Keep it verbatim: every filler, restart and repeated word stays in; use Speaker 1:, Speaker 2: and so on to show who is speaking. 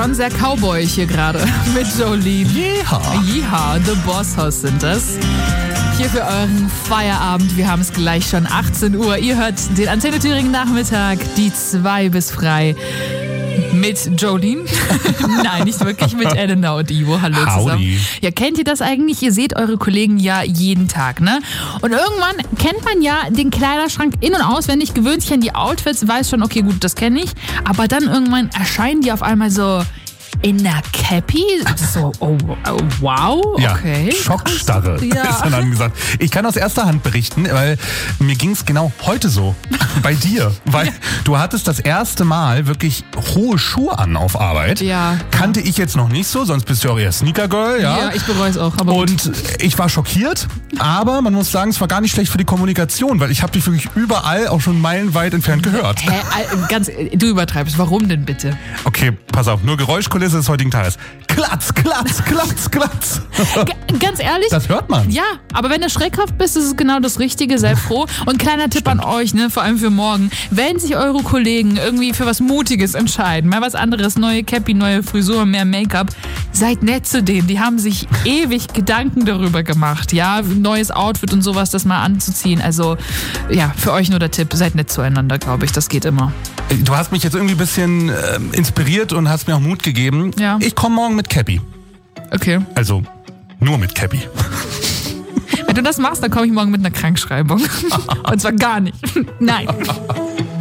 Speaker 1: schon sehr Cowboy hier gerade mit Jolene.
Speaker 2: Yeehaw.
Speaker 1: Yeehaw, The Boss House sind das. Hier für euren Feierabend. Wir haben es gleich schon achtzehn Uhr. Ihr hört den Antenne Thüringen Nachmittag, die zwei bis frei. Mit Jolene? Nein, nicht wirklich, mit Elena und Ivo. Hallo
Speaker 2: Howdy.
Speaker 1: zusammen. Ja, kennt ihr das eigentlich? Ihr seht eure Kollegen ja jeden Tag, ne? Und irgendwann kennt man ja den Kleiderschrank in- und auswendig, gewöhnt sich an die Outfits, weiß schon, okay, gut, das kenne ich. Aber dann irgendwann erscheinen die auf einmal so in der Cappy. So, oh, oh wow, okay.
Speaker 2: Ja, Schockstarre
Speaker 1: Ja.
Speaker 2: ist dann angesagt. Ich kann aus erster Hand berichten, weil mir ging es genau heute so. Bei dir. Weil ja. du hattest das erste Mal wirklich hohe Schuhe an auf Arbeit.
Speaker 1: Ja.
Speaker 2: Kannte ich jetzt noch nicht so, sonst bist du auch eher Sneaker-Girl. Ja,
Speaker 1: Ja, ich bereue es auch. Aber
Speaker 2: Und
Speaker 1: gut.
Speaker 2: ich war schockiert, aber man muss sagen, es war gar nicht schlecht für die Kommunikation, weil ich habe dich wirklich überall auch schon meilenweit entfernt gehört.
Speaker 1: Hä, ganz, du übertreibst. Warum denn bitte?
Speaker 2: Okay, pass auf, nur Geräuschkulisse des heutigen Tages. Klatz, klatz, klatz, klatz.
Speaker 1: G- ganz ehrlich?
Speaker 2: Das hört man.
Speaker 1: Ja, aber wenn du schreckhaft bist, ist es genau das Richtige. Sei froh. Und kleiner Tipp an euch, ne, vor allem für morgen. Wenn sich eure Kollegen irgendwie für was Mutiges entscheiden, mal was anderes, neue Cappy, neue Frisur, mehr Make-up, seid nett zu denen. Die haben sich ewig Gedanken darüber gemacht. Ja, neues Outfit und sowas, das mal anzuziehen. Also, ja, für euch nur der Tipp. Seid nett zueinander, glaube ich. Das geht immer.
Speaker 2: Du hast mich jetzt irgendwie ein bisschen äh, inspiriert und hast mir auch Mut gegeben.
Speaker 1: Ja.
Speaker 2: Ich komme morgen mit Cappy.
Speaker 1: Okay.
Speaker 2: Also nur mit Cappy.
Speaker 1: Wenn du das machst, dann komme ich morgen mit einer Krankschreibung. Und zwar gar nicht. Nein.